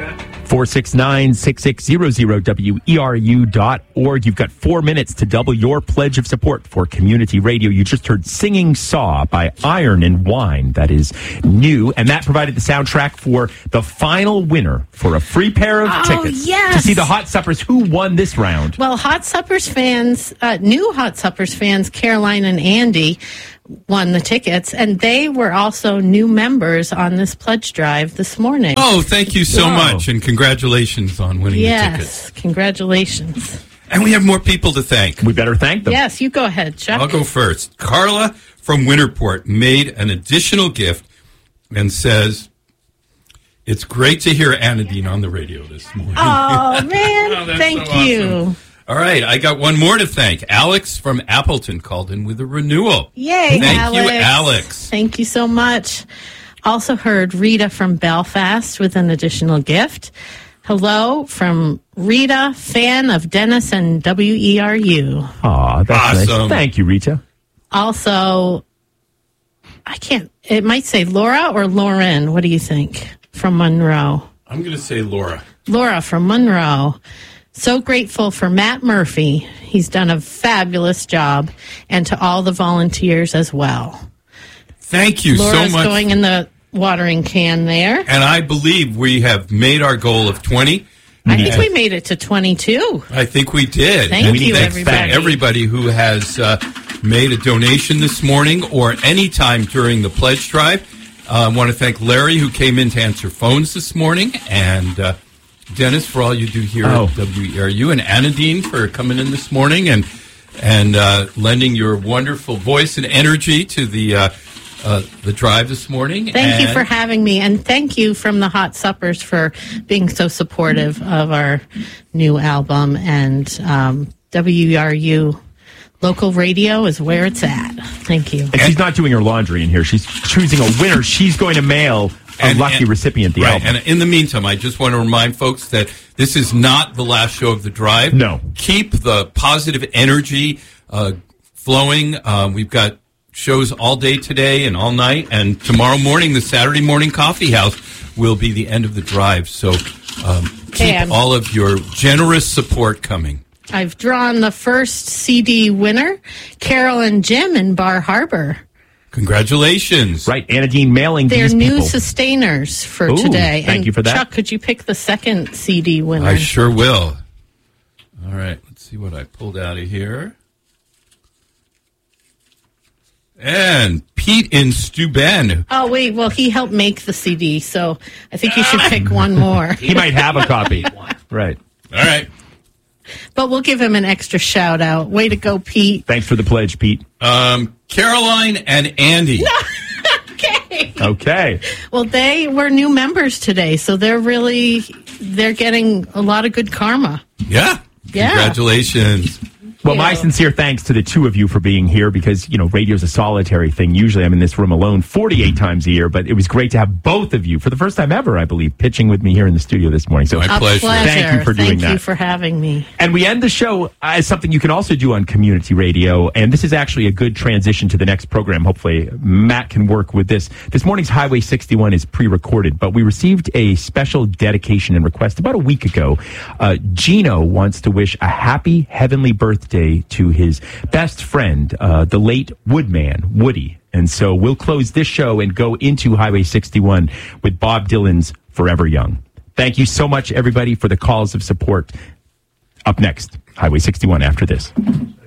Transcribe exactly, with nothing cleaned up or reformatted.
four six nine, six six zero zero, W E R U dot org. You've got four minutes to double your pledge of support for community radio. You just heard Singing Saw by Iron and Wine. That is new, and that provided the soundtrack for the final winner for a free pair of oh, tickets yes. to see the Hot Suppers. Who won this round? Well, Hot Suppers fans, uh, new Hot Suppers fans, Caroline and Andy, won the tickets, and they were also new members on this pledge drive this morning. Oh, thank you so Whoa. much, and congratulations on winning yes, the tickets. Congratulations. And we have more people to thank. We better thank them. Yes, you go ahead, Chuck. I'll go first. Carla from Winterport made an additional gift and says, "It's great to hear Anadine on the radio this morning." Oh, man. Oh, that's thank so you. awesome. All right, I got one more to thank. Alex from Appleton called in with a renewal. Yay, Thank Alex. you, Alex. Thank you so much. Also heard Rita from Belfast with an additional gift. Hello from Rita, fan of Dennis and W E R U. Aw, that's Awesome. nice. Thank you, Rita. Also, I can't, it might say Laura or Lauren. What do you think? From Monroe. I'm going to say Laura. Laura from Monroe. So grateful for Matt Murphy. He's done a fabulous job, and to all the volunteers as well. Thank you Laura's so much. going in the watering can there. And I believe we have made our goal of twenty. I think we made it to twenty-two. I think we did. Thank And we you, thank everybody. everybody who has uh, made a donation this morning or any time during the pledge drive. Uh, I want to thank Larry, who came in to answer phones this morning, and uh, Dennis for all you do here Oh. at W E R U, and Anadine for coming in this morning and and uh, lending your wonderful voice and energy to the uh, uh, the drive this morning. Thank and you for having me, and thank you from the Hot Suppers for being so supportive of our new album. And um, W E R U local radio is where it's at. Thank you. And she's not doing her laundry in here. She's choosing a winner. She's going to mail a And- lucky and- recipient the right, album. and in the meantime, I just want to remind folks that this is not the last show of the drive. No. Keep the positive energy uh, flowing. Um, we've got shows all day today and all night, and tomorrow morning, the Saturday Morning Coffee House will be the end of the drive. So um, keep And- all of your generous support coming. I've drawn the first C D winner, Carol and Jim in Bar Harbor. Congratulations. Right, Anadine mailing They're these new people. sustainers for Ooh, today. thank And you for that. Chuck, could you pick the second C D winner? I sure will. All right, let's see what I pulled out of here. And Pete in Steuben. Oh, wait. Well, he helped make the C D, so I think you should pick one more. He might have a copy. Right. All right. But we'll give him an extra shout out. Way to go, Pete. Thanks for the pledge, Pete. Um, Caroline and Andy. Okay. Okay. Well, they were new members today, so they're really, they're getting a lot of good karma. Yeah. Yeah. Congratulations. Well, You my know. sincere thanks to the two of you for being here because, you know, radio's a solitary thing. Usually I'm in this room alone forty-eight times a year, but it was great to have both of you for the first time ever, I believe, pitching with me here in the studio this morning. So My A pleasure. pleasure. Thank you for doing Thank you that. for having me. And we end the show as something you can also do on community radio. And this is actually a good transition to the next program. Hopefully, Matt can work with this. This morning's Highway sixty-one is pre-recorded, but we received a special dedication and request about a week ago. Uh, Gino wants to wish a happy heavenly birthday to his best friend, uh, the late Woodman, Woody. And so we'll close this show and go into Highway sixty-one with Bob Dylan's Forever Young. Thank you so much, everybody, for the calls of support. Up next, Highway sixty-one after this.